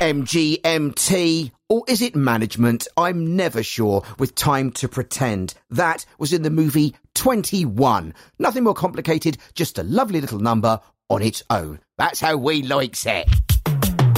MGMT, or is it management? I'm never sure, with Time to Pretend. That was in the movie 21. Nothing more complicated, just a lovely little number on its own. That's how we likes it.